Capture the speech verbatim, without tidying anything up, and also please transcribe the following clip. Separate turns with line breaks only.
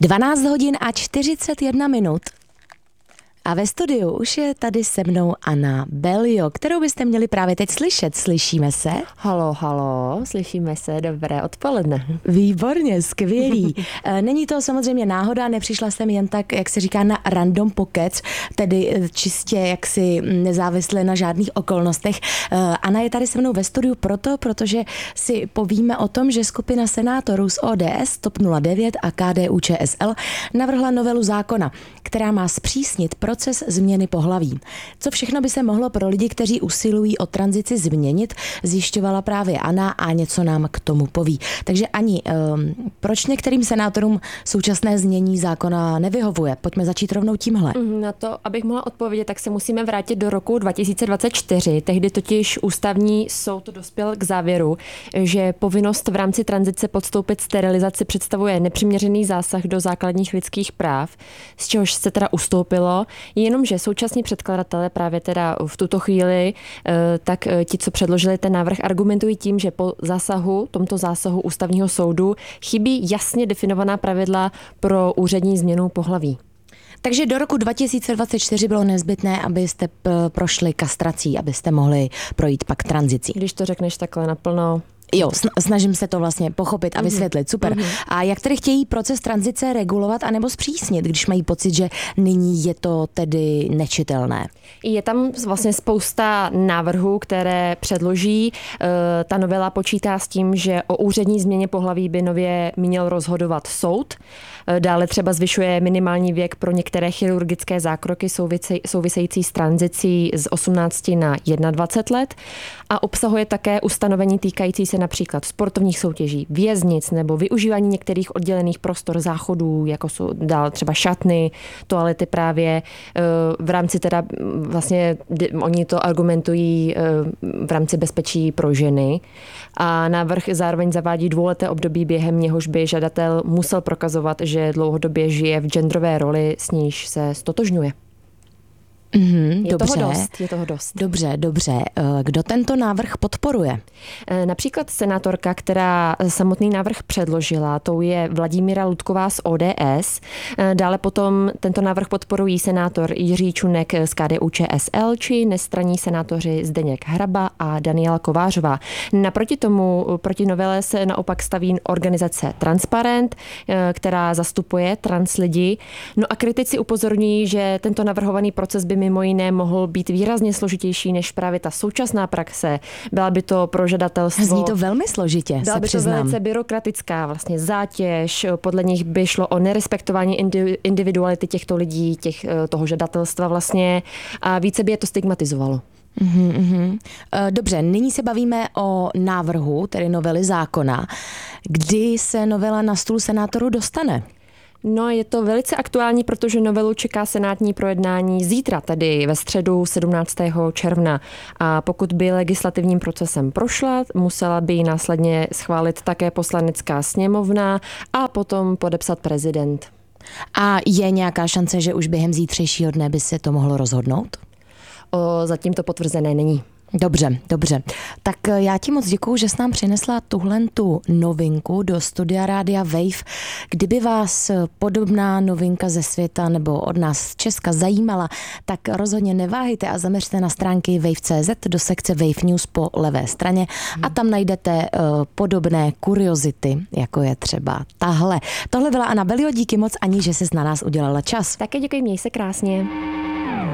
dvanáct hodin a čtyřicet jedna minut. A ve studiu už je tady se mnou Anna Belio, kterou byste měli právě teď slyšet. Slyšíme se?
Halo, halo, slyšíme se, dobré odpoledne.
Výborně, skvělý. Není to samozřejmě náhoda, nepřišla jsem jen tak, jak se říká, na random pokec, tedy čistě jaksi nezávisle na žádných okolnostech. Anna je tady se mnou ve studiu proto, protože si povíme o tom, že skupina senátorů z O D S, TOP nula devět a K D U Č S L navrhla novelu zákona, která má zpřísnit proces změny pohlaví. Co všechno by se mohlo pro lidi, kteří usilují o tranzici, změnit, zjišťovala právě Anna a něco nám k tomu poví. Takže Ani, um, proč některým senátorům současné znění zákona nevyhovuje? Pojďme začít rovnou tímhle.
Na to, abych mohla odpovědět, tak se musíme vrátit do roku dva tisíce dvacet čtyři. Tehdy totiž ústavní soud dospěl k závěru, že povinnost v rámci tranzice podstoupit sterilizaci představuje nepřiměřený zásah do základních lidských práv, z čehož se teda ustoupilo. Jenomže současní předkladatelé právě teda v tuto chvíli, tak ti, co předložili ten návrh, argumentují tím, že po zásahu, tomto zásahu ústavního soudu chybí jasně definovaná pravidla pro úřední změnu pohlaví.
Takže do roku dva tisíce dvacet čtyři bylo nezbytné, abyste prošli kastrací, abyste mohli projít pak tranzicí.
Když to řekneš takhle naplno...
Jo, snažím se to vlastně pochopit a vysvětlit. Super. Mm-hmm. A jak tedy chtějí proces tranzice regulovat anebo zpřísnit, když mají pocit, že nyní je to tedy nečitelné?
Je tam vlastně spousta návrhů, které předloží. Ta novela počítá s tím, že o úřední změně pohlaví by nově měl rozhodovat soud. Dále třeba zvyšuje minimální věk pro některé chirurgické zákroky související s tranzicí z osmnácti na dvacet jedna let a obsahuje také ustanovení týkající se například sportovních soutěží, věznic nebo využívání některých oddělených prostor záchodů, jako jsou dál třeba šatny, toalety právě v rámci teda vlastně oni to argumentují v rámci bezpečí pro ženy. A návrh zároveň zavádí dvouleté období, během něhož by žadatel musel prokazovat, že dlouhodobě žije v genderové roli, s níž se stotožňuje.
Mm,
je
dobře.
toho dost, je toho dost.
Dobře, dobře. Kdo tento návrh podporuje?
Například senátorka, která samotný návrh předložila, tou je Vladimíra Ludková z O D S. Dále potom tento návrh podporují senátor Jiří Čunek z K D U Č S L či nestranní senátoři Zdeněk Hraba a Daniela Kovářová. Naproti tomu, proti novele se naopak staví organizace Transparent, která zastupuje trans lidi. No a kritici upozorňují, že tento navrhovaný proces by mimo jiné mohl být výrazně složitější než právě ta současná praxe. Byla by to pro žadatelstvo...
Zní to velmi složitě,
byla
se
by
přiznám.
to velice byrokratická vlastně zátěž. Podle nich by šlo o nerespektování individuality těchto lidí, těch, toho žadatelstva vlastně a více by je to stigmatizovalo.
Uhum, uhum. Dobře, nyní se bavíme o návrhu, tedy novely zákona. Kdy se novela na stůl senátorů dostane?
No, je to velice aktuální, protože novelu čeká senátní projednání zítra, tedy ve středu sedmnáctého června. A pokud by legislativním procesem prošla, musela by ji následně schválit také poslanecká sněmovna a potom podepsat prezident.
A je nějaká šance, že už během zítřejšího dne by se to mohlo rozhodnout?
O, zatím to potvrzené není.
Dobře, dobře. Tak já ti moc děkuju, že jsi nám přinesla tuhle tu novinku do studia Rádia Wave. Kdyby vás podobná novinka ze světa nebo od nás z Česka zajímala, tak rozhodně neváhejte a zaměřte na stránky wave tečka cé zet do sekce Wave News po levé straně a tam najdete uh, podobné kuriozity, jako je třeba tahle. Tohle byla Anna Belio, díky moc Ani, že jsi na nás udělala čas.
Také děkuji, měj se krásně.